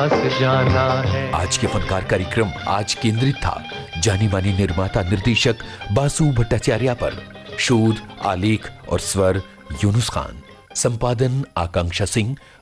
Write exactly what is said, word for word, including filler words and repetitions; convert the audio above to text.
पास जाना है। आज के फनकार कार्यक्रम आज केंद्रित था जानी मानी निर्माता निर्देशक बासु भट्टाचार्य पर। शोध, आलेख और स्वर यूनुस खान। संपादन आकांक्षा सिंह।